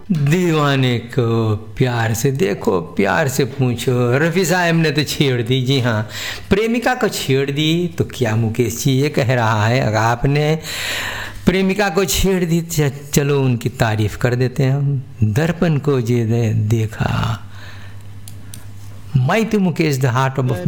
दीवाने को प्यार से देखो, प्यार से पूछो। रफ़ी साहब ने तो छेड़ दी, जी हाँ, प्रेमिका को छेड़ दी। तो क्या मुकेश जी ये कह रहा है, अगर आपने प्रेमिका को छेड़ दी, चलो उनकी तारीफ कर देते हैं हम। दर्पण को जे देखा, mighty Mukesh the heart of